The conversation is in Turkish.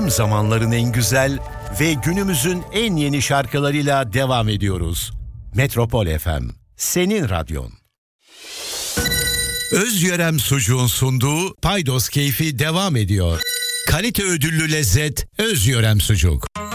tüm zamanların en güzel ve günümüzün en yeni şarkılarıyla devam ediyoruz. Metropol FM, senin radyon. Özyörem Sucuğun sunduğu Paydos Keyfi devam ediyor. Kalite ödüllü lezzet Özyörem Sucuk.